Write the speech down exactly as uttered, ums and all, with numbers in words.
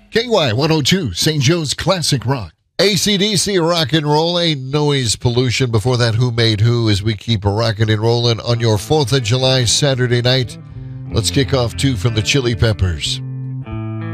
K Y one oh two, Saint Joe's Classic Rock. A C D C Rock and Roll, a noise pollution. Before that, Who Made Who, as we keep rocking and rolling on your fourth of July Saturday night. Let's kick off two from the Chili Peppers.